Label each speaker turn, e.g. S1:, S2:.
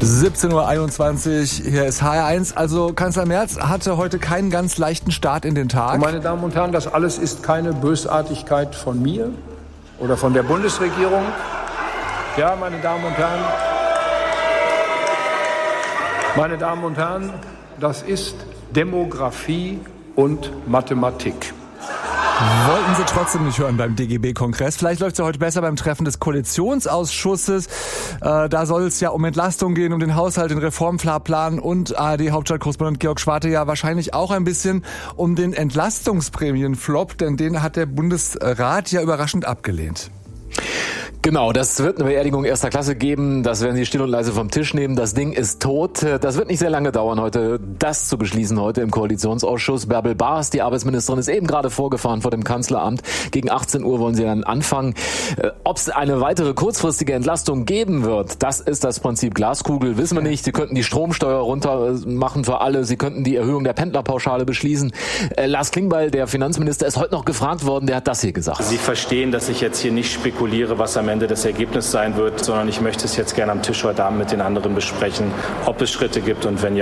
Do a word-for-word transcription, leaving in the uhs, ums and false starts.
S1: siebzehn Uhr einundzwanzig, hier ist H R eins. Also Kanzler Merz hatte heute keinen ganz leichten Start in den Tag.
S2: Und meine Damen und Herren, das alles ist keine Bösartigkeit von mir oder von der Bundesregierung. Ja, meine Damen und Herren, meine Damen und Herren, das ist Demografie und Mathematik.
S1: Wollten Sie trotzdem nicht hören beim D G B-Kongress. Vielleicht läuft es ja heute besser beim Treffen des Koalitionsausschusses. Äh, da soll es ja um Entlastung gehen, um den Haushalt, den Reformfahrplan und A R D-Hauptstadtkorrespondent Georg Schwarte ja wahrscheinlich auch ein bisschen um den Entlastungsprämienflop, denn den hat der Bundesrat ja überraschend abgelehnt.
S3: Genau, das wird eine Beerdigung erster Klasse geben. Das werden Sie still und leise vom Tisch nehmen. Das Ding ist tot. Das wird nicht sehr lange dauern, heute das zu beschließen, heute im Koalitionsausschuss. Bärbel Baas, die Arbeitsministerin, ist eben gerade vorgefahren vor dem Kanzleramt. Gegen achtzehn Uhr wollen sie dann anfangen. Ob es eine weitere kurzfristige Entlastung geben wird, das ist das Prinzip Glaskugel, wissen wir nicht. Sie könnten die Stromsteuer runter machen für alle. Sie könnten die Erhöhung der Pendlerpauschale beschließen. Lars Klingbeil, der Finanzminister, ist heute noch gefragt worden. Der hat das hier gesagt.
S4: Sie verstehen, dass ich jetzt hier nicht spekuliere, was am Ende das Ergebnis sein wird, sondern ich möchte es jetzt gerne am Tisch heute Abend mit den anderen besprechen, ob es Schritte gibt und wenn ja,